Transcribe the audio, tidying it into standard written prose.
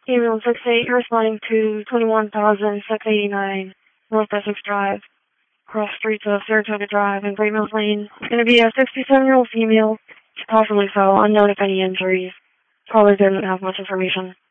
Email 68, you're responding to 21,689 North Essex Drive, cross streets of Saratoga Drive and Great Mills Lane. It's going to be a 67-year-old female, possibly so, unknown if any injuries. Probably doesn't have much information.